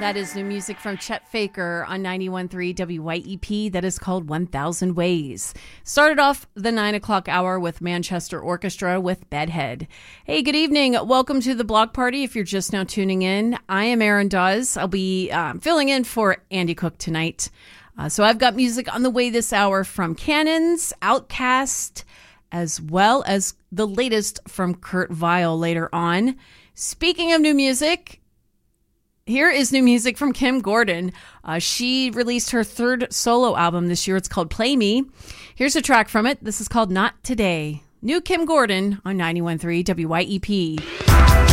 That is new music from Chet Faker on 91.3 WYEP that is called 1,000 Ways. Started off the 9 o'clock hour with Manchester Orchestra with Bedhead. Hey, good evening. Welcome to the Block Party. If you're just now tuning in, I am Erin Dawes. I'll be filling in for Andy Cook tonight. So I've got music on the way this hour from Cannons, Outkast, as well as the latest from Kurt Vile later on. Speaking of new music, here is new music from Kim Gordon. She released her third solo album this year. It's called Play Me. Here's a track from it. This is called Not Today. New Kim Gordon on 91.3 WYEP.